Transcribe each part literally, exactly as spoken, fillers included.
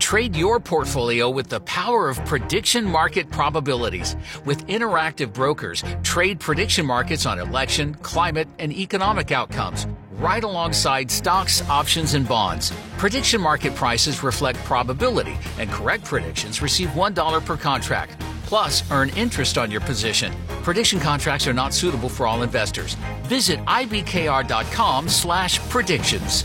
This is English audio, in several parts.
Trade your portfolio with the power of prediction market probabilities. With interactive brokers, trade prediction markets on election, climate, and economic outcomes, right alongside stocks, options, and bonds. Prediction market prices reflect probability, and correct predictions receive one dollar per contract. Plus, earn interest on your position. Prediction contracts are not suitable for all investors. Visit ibkr.com slash predictions.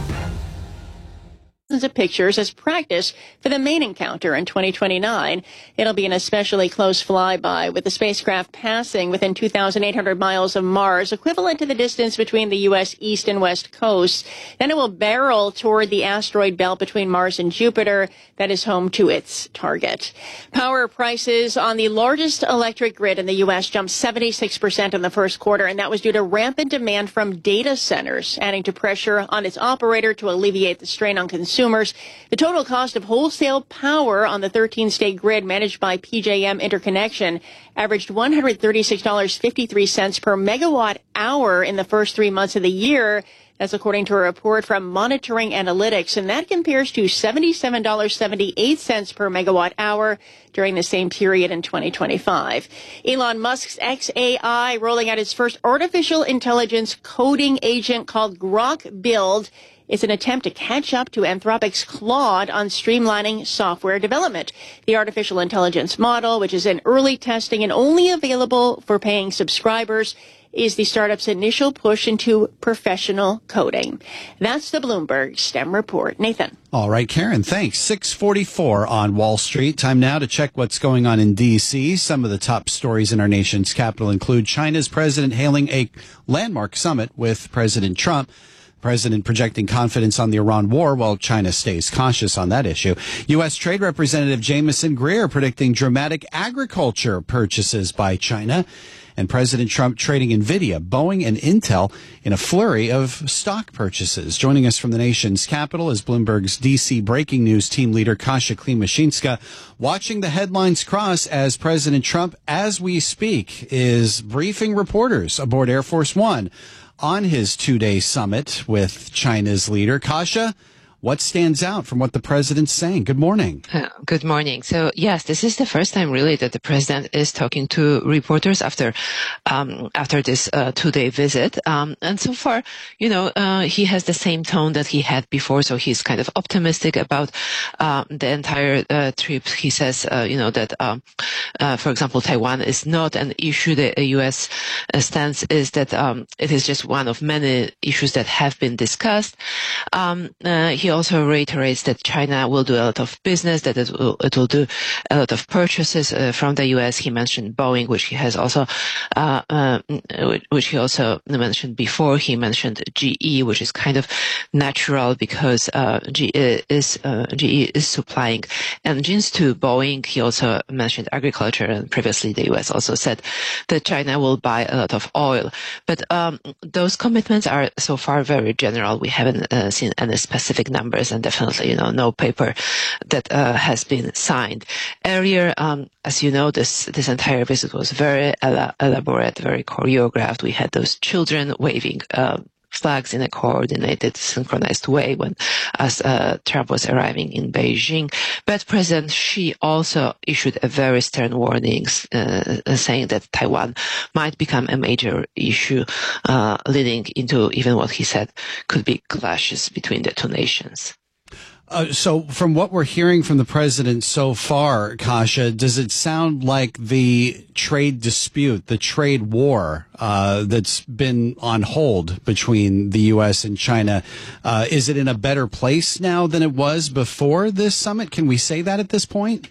Of pictures as practice for the main encounter in twenty twenty-nine. It'll be an especially close flyby, with the spacecraft passing within two thousand eight hundred miles of Mars, equivalent to the distance between the U S east and west coasts. Then it will barrel toward the asteroid belt between Mars and Jupiter that is home to its target. Power prices on the largest electric grid in the U S jumped seventy-six percent in the first quarter, and that was due to rampant demand from data centers, adding to pressure on its operator to alleviate the strain on consumers. Consumers. The total cost of wholesale power on the thirteen-state grid managed by P J M Interconnection averaged one hundred thirty-six dollars and fifty-three cents per megawatt hour in the first three months of the year. That's according to a report from Monitoring Analytics, and that compares to seventy-seven dollars and seventy-eight cents per megawatt hour during the same period in twenty twenty-five. Elon Musk's X A I rolling out its first artificial intelligence coding agent called Grok Build. It's an attempt to catch up to Anthropic's Claude on streamlining software development. The artificial intelligence model, which is in early testing and only available for paying subscribers, is the startup's initial push into professional coding. That's the Bloomberg STEM Report. Nathan. All right, Karen, thanks. six forty-four on Wall Street. Time now to check what's going on in D C. Some of the top stories in our nation's capital include China's president hailing a landmark summit with President Trump. President projecting confidence on the Iran war while China stays cautious on that issue. U S. Trade Representative Jamieson Greer predicting dramatic agriculture purchases by China. And President Trump trading NVIDIA, Boeing, and Intel in a flurry of stock purchases. Joining us from the nation's capital is Bloomberg's D C breaking news team leader, Kasia Klimashinska, watching the headlines cross as President Trump, as we speak, is briefing reporters aboard Air Force One on his two-day summit with China's leader. Kasia, what stands out from what the president's saying? Good morning. Uh, good morning. So, yes, this is the first time really that the president is talking to reporters after um, after this uh, two-day visit. Um, and so far, you know, uh, he has the same tone that he had before. So he's kind of optimistic about uh, the entire uh, trip. He says, uh, you know, that, um, uh, for example, Taiwan is not an issue. The U S stance is that um, it is just one of many issues that have been discussed. Um, uh, he also reiterates that China will do a lot of business, that it will, it will do a lot of purchases uh, from the U S. He mentioned Boeing, which he has also, uh, uh, which he also mentioned before. He mentioned G E, which is kind of natural because uh, G E is uh, G E is supplying engines to Boeing. He also mentioned agriculture, and previously the U S also said that China will buy a lot of oil. But um, those commitments are so far very general. We haven't uh, seen any specific numbers. Numbers and definitely, you know, no paper that uh, has been signed. Earlier, um, as you know, this this entire visit was very ela- elaborate, very choreographed. We had those children waving uh, flags in a coordinated, synchronized way when, as uh, Trump was arriving in Beijing. But President Xi also issued a very stern warning, uh, saying that Taiwan might become a major issue, uh, leading into even what he said could be clashes between the two nations. Uh, so from what we're hearing from the president so far, Kasia, does it sound like the trade dispute, the trade war uh, that's been on hold between the U S and China, uh, is it in a better place now than it was before this summit? Can we say that at this point?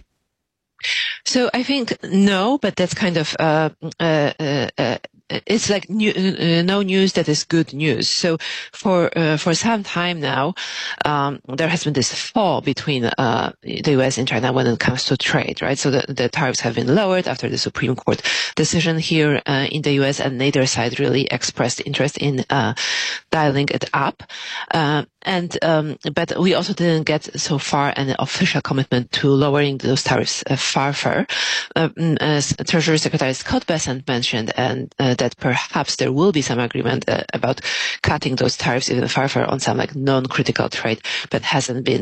So I think no, but that's kind of uh, uh, uh, uh it's like new, uh, no news that is good news. So for uh, for some time now, um, there has been this fall between uh, the U S and China when it comes to trade, right? So the, the tariffs have been lowered after the Supreme Court decision here uh, in the U S, and neither side really expressed interest in uh, dialing it up. Uh, and um, but we also didn't get so far an official commitment to lowering those tariffs uh, further. Uh, as Treasury Secretary Scott Bessent mentioned, and uh, that perhaps there will be some agreement uh, about cutting those tariffs even further on some like non-critical trade, but hasn't been